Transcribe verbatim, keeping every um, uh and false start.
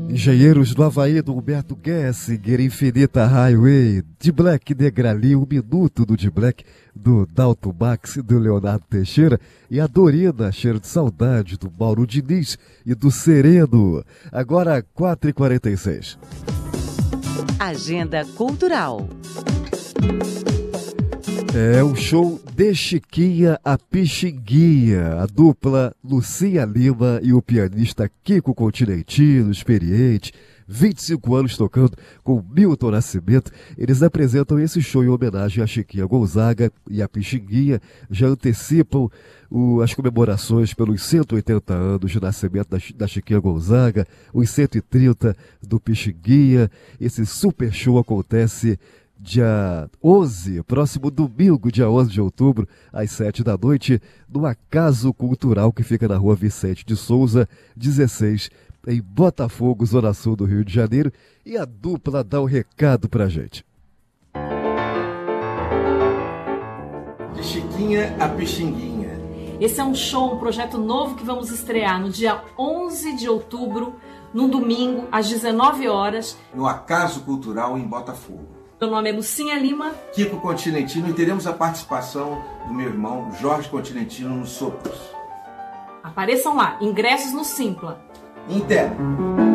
Engenheiros do Havaí, do Humberto Gessinger, Infinita Highway, de Black Negrali, um minuto do de Black, do Dalton Max, do Leonardo Teixeira, e a Dorina, cheiro de saudade, do Mauro Diniz e do Sereno. Agora, quatro e quarenta e seis. Agenda Cultural. É o show de Chiquinha a Pixinguinha, a dupla Lucia Lima e o pianista Kiko Continentino, experiente, vinte e cinco anos tocando com Milton Nascimento. Eles apresentam esse show em homenagem a Chiquinha Gonzaga e a Pixinguinha, já antecipam o, as comemorações pelos cento e oitenta anos de nascimento da, da Chiquinha Gonzaga, os cento e trinta do Pixinguinha. Esse super show acontece dia onze, próximo domingo, dia onze de outubro, às sete da noite, no Acaso Cultural, que fica na rua Vicente de Souza, dezesseis, em Botafogo, Zona Sul do Rio de Janeiro. E a dupla dá um recado pra gente. De Chiquinha a Pixinguinha. Esse é um show, um projeto novo que vamos estrear no dia onze de outubro, num domingo, às dezenove horas. No Acaso Cultural, em Botafogo. Meu nome é Lucinha Lima, Kiko Continentino, e teremos a participação do meu irmão Jorge Continentino nos sopros. apareçam lá, ingressos no Simpla. Interno.